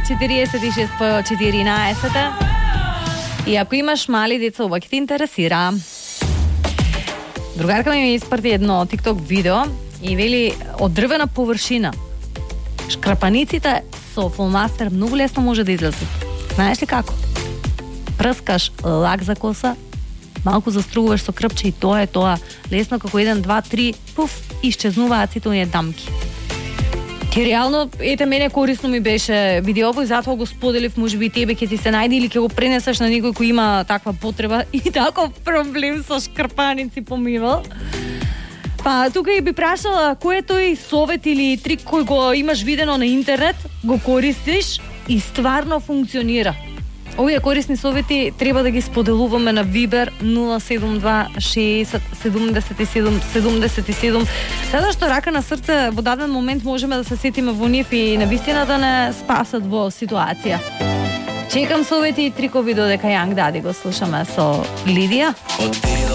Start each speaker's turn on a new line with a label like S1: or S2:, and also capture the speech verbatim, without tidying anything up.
S1: четириесет и шест по четиринаесет. И ако имаш мали деца, ова ќе те интересира. Другарка ми ми испрати едно TikTok видео и вели од дрвена површина. Шкрапаниците со фломастер многу лесно може да излезат. Знаеш ли како? Прскаш лак за коса, малку застругуваш со крпче и тоа е тоа. Лесно како еден, два, три, пуф, исчезнуваат сите оние дамки. Ти реално, ете, мене корисно ми беше видеово и затоа го споделив, можеби и тебе ќе ти се најде или ќе го пренесеш на некој кој има таква потреба и таков проблем со шкрпаници помивал. Па, тука и би прашала, кој е тој совет или трик кој го имаш видено на интернет, го користиш и стварно функционира? Овие корисни совети треба да ги споделуваме на Viber нула седум два шеесет седумдесет и седум седумдесет и седум. Затоа што рака на срце во даден момент можеме да се сетиме во нив и навистина да не спасат во ситуација. Чекам совети и трикови додека Young Daddy го слушаме со Лидија.